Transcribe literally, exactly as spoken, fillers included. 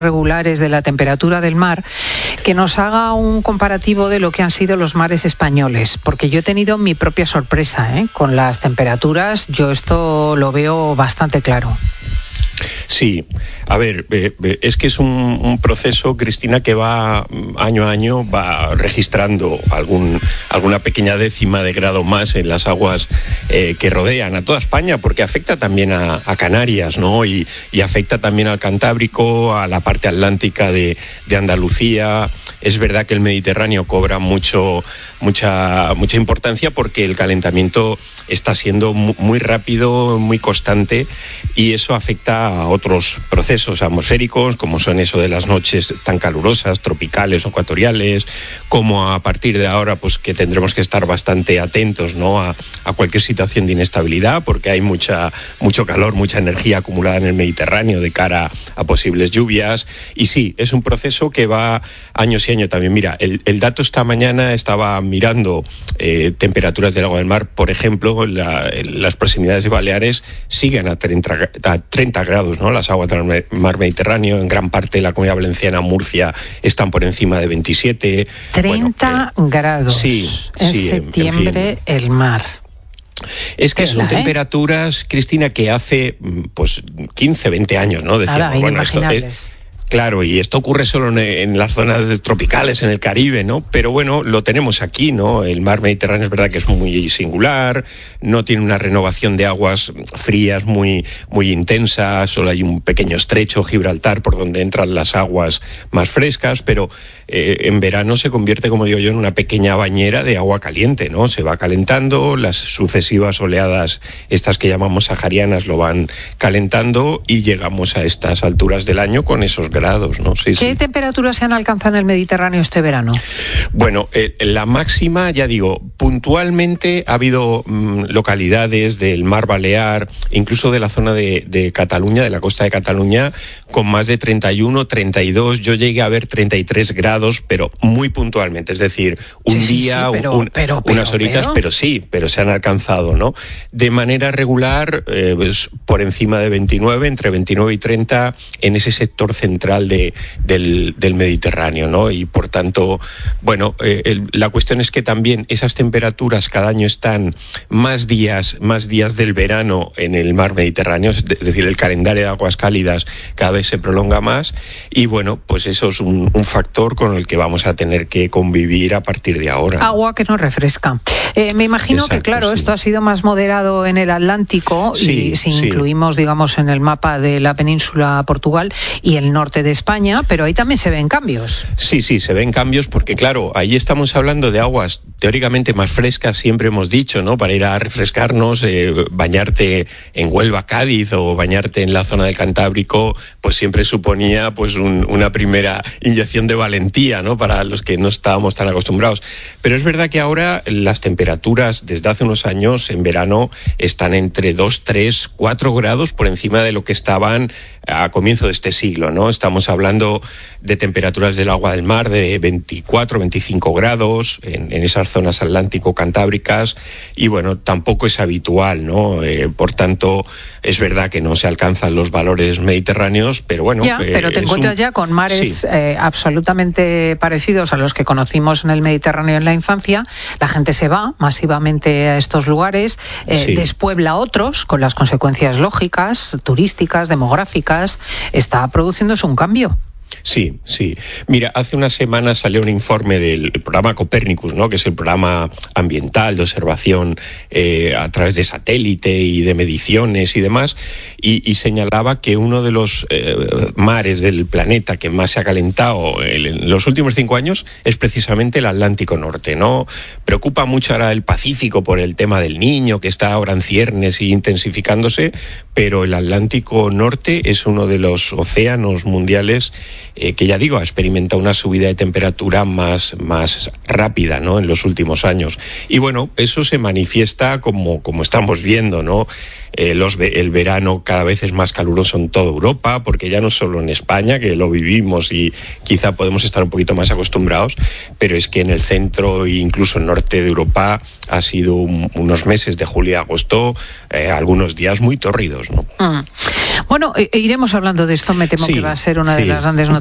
regulares de la temperatura del mar, que nos haga un comparativo de lo que han sido los mares españoles, porque yo he tenido mi propia sorpresa, ¿eh? Con las temperaturas. Yo esto lo veo bastante claro. Sí, a ver, eh, es que es un, un proceso, Cristina, que va año a año, va registrando algún, alguna pequeña décima de grado más en las aguas eh, que rodean a toda España, porque afecta también a, a Canarias, ¿no? Y, y afecta también al Cantábrico, a la parte atlántica de, de Andalucía. Es verdad que el Mediterráneo cobra mucho, mucha, mucha importancia porque el calentamiento está siendo muy rápido, muy constante, y eso afecta a otros procesos atmosféricos, como son eso de las noches tan calurosas, tropicales o ecuatoriales, como a partir de ahora pues que tendremos que estar bastante atentos, ¿no? a, a cualquier situación de inestabilidad, porque hay mucha, mucho calor, mucha energía acumulada en el Mediterráneo de cara a posibles lluvias. Y sí, es un proceso que va años y años también. Mira, el, el dato esta mañana estaba mirando eh, temperaturas del agua del mar, por ejemplo, la, las proximidades de Baleares siguen a treinta, a treinta grados, ¿no? Las aguas del mar Mediterráneo, en gran parte de la Comunidad Valenciana, Murcia, están por encima de veintisiete. treinta bueno, eh, grados. Sí, en sí, septiembre, en fin. El mar. Es que son ¿eh? temperaturas, Cristina, que hace pues quince, veinte años, ¿no? Decíamos, Nada, bueno, esto es, claro, y esto ocurre solo en, en las zonas tropicales, en el Caribe, ¿no? Pero bueno, lo tenemos aquí, ¿no? El mar Mediterráneo es verdad que es muy singular, no tiene una renovación de aguas frías muy, muy intensa, solo hay un pequeño estrecho, Gibraltar, por donde entran las aguas más frescas, pero eh, en verano se convierte, como digo yo, en una pequeña bañera de agua caliente, ¿no? Se va calentando, las sucesivas oleadas, estas que llamamos saharianas, lo van calentando y llegamos a estas alturas del año con esos grados. Grados, ¿no? Sí, ¿Qué sí. temperaturas se han alcanzado en el Mediterráneo este verano? Bueno, eh, la máxima, ya digo, puntualmente ha habido mmm, localidades del Mar Balear, incluso de la zona de, de Cataluña, de la costa de Cataluña, con más de treinta y uno, treinta y dos. Yo llegué a ver treinta y tres grados, pero muy puntualmente, es decir, un sí, sí, día, sí, pero, un, pero, pero, unas horitas, pero... pero sí, pero se han alcanzado, ¿no? De manera regular, eh, pues, por encima de veintinueve, entre veintinueve y treinta, en ese sector central De, del, del Mediterráneo, ¿no? Y por tanto, bueno, eh, el, la cuestión es que también esas temperaturas cada año están más días, más días del verano en el mar Mediterráneo, es decir, el calendario de aguas cálidas cada vez se prolonga más, y bueno, pues eso es un, un factor con el que vamos a tener que convivir a partir de ahora. Agua que nos refresca. Eh, me imagino Exacto, que, claro, sí. Esto ha sido más moderado en el Atlántico, sí, y si sí. incluimos, digamos, en el mapa de la península Portugal y el norte de España, pero ahí también se ven cambios. Sí, sí, se ven cambios porque, claro, ahí estamos hablando de aguas teóricamente más frescas, siempre hemos dicho, ¿no? Para ir a refrescarnos, eh, bañarte en Huelva, Cádiz, o bañarte en la zona del Cantábrico, pues siempre suponía pues un, una primera inyección de valentía, ¿no? Para los que no estábamos tan acostumbrados. Pero es verdad que ahora las temperaturas desde hace unos años en verano están entre dos, tres, cuatro grados por encima de lo que estaban a comienzo de este siglo, ¿no? Estamos hablando de temperaturas del agua del mar de veinticuatro, veinticinco grados en, en esas zonas atlántico-cantábricas, y bueno, tampoco es habitual, ¿no? Eh, por tanto, es verdad que no se alcanzan los valores mediterráneos, pero bueno... Ya, eh, pero te encuentras un... ya con mares sí. eh, absolutamente parecidos a los que conocimos en el Mediterráneo en la infancia. La gente se va masivamente a estos lugares, eh, sí. despuebla otros, con las consecuencias lógicas, turísticas, demográficas. Está produciéndose un cambio. Sí, sí. Mira, hace unas semanas salió un informe del programa Copernicus, ¿no? Que es el programa ambiental de observación eh, a través de satélite y de mediciones y demás, y, y señalaba que uno de los eh, mares del planeta que más se ha calentado en los últimos cinco años es precisamente el Atlántico Norte, ¿no? Preocupa mucho ahora el Pacífico por el tema del Niño, que está ahora en ciernes y intensificándose, pero el Atlántico Norte es uno de los océanos mundiales eh, que ya digo, ha experimentado una subida de temperatura más, más rápida, ¿no?, en los últimos años. Y bueno, eso se manifiesta como, como estamos viendo, ¿no? Eh, los, el verano cada vez es más caluroso en toda Europa, porque ya no solo en España, que lo vivimos y quizá podemos estar un poquito más acostumbrados, pero es que en el centro e incluso el norte de Europa ha sido un, unos meses de julio y agosto, eh, algunos días muy tórridos, ¿no? Mm. Bueno, eh, iremos hablando de esto, me temo sí, que va a ser una sí. de las grandes noticias